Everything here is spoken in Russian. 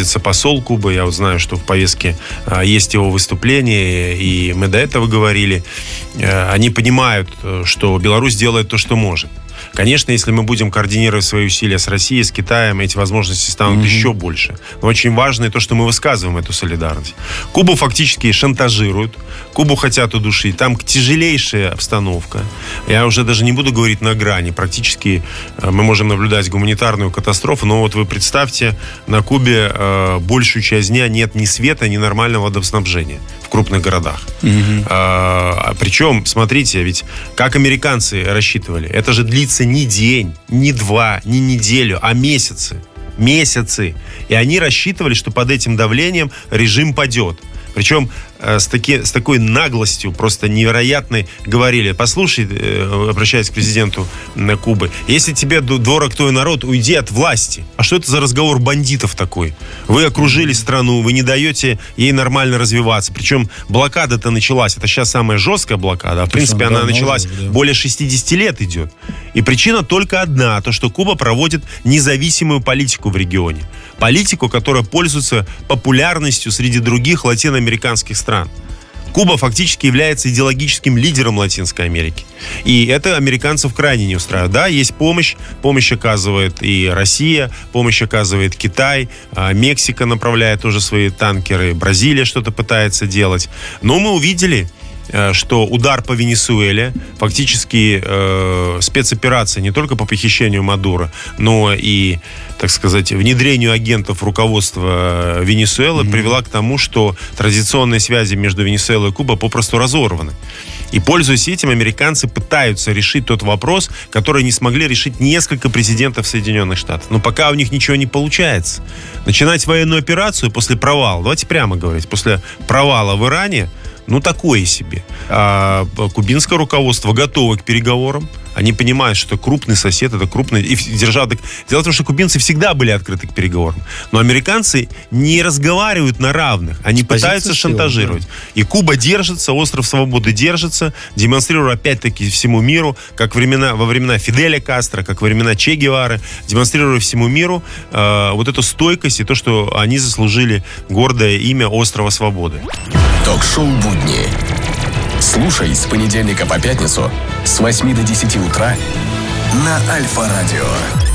находится посол Кубы. Я вот знаю, что в повестке есть его выступление, и мы до этого говорили. Они понимают, что Беларусь делает то, что может. Конечно, если мы будем координировать свои усилия с Россией, с Китаем, эти возможности станут еще больше. Но очень важно и то, что мы высказываем эту солидарность. Кубу фактически шантажируют, Кубу хотят удушить. Там тяжелейшая обстановка. Я уже даже не буду говорить на грани. Практически мы можем наблюдать гуманитарную катастрофу. Но вот вы представьте, на Кубе большую часть дня нет ни света, ни нормального водоснабжения в крупных городах. Причем, смотрите, ведь как американцы рассчитывали, это же длится не день, не два, не неделю, а месяцы. Месяцы. И они рассчитывали, что под этим давлением режим падет. Причем с такой наглостью, просто невероятной, говорили: послушай, обращаясь к президенту Кубы, если тебе дорог твой народ, уйди от власти. А что это за разговор бандитов такой? Вы окружили страну, вы не даете ей нормально развиваться. Причем блокада-то началась, это сейчас самая жесткая блокада, а в принципе она началась более 60 лет идет. И причина только одна, то, что Куба проводит независимую политику в регионе. Политику, которая пользуется популярностью среди других латиноамериканских стран. Куба фактически является идеологическим лидером Латинской Америки. И это американцев крайне не устраивает. Да, есть помощь. Помощь оказывает и Россия, помощь оказывает Китай, Мексика направляет тоже свои танкеры, Бразилия что-то пытается делать. Но мы увидели, что удар по Венесуэле, фактически спецоперация не только по похищению Мадуро, но и, так сказать, внедрению агентов в руководство Венесуэлы привела к тому, что традиционные связи между Венесуэлой и Кубой попросту разорваны. И, пользуясь этим, американцы пытаются решить тот вопрос, который не смогли решить несколько президентов Соединенных Штатов. Но пока у них ничего не получается. Начинать военную операцию после провала, давайте прямо говорить, после провала в Иране, такое себе. Кубинское руководство готово к переговорам. Они понимают, что это крупный сосед, это крупный... И держава... Дело в том, что кубинцы всегда были открыты к переговорам. Но американцы не разговаривают на равных. Они пытаются шантажировать. Да. И Куба держится, остров Свободы держится, демонстрируя опять-таки всему миру, как во времена Фиделя Кастро, как во времена Че Гевары, демонстрируя всему миру вот эту стойкость и то, что они заслужили гордое имя острова Свободы. Ток-шоу «Будни». Слушай с понедельника по пятницу с 8 до 10 утра на Альфа-радио.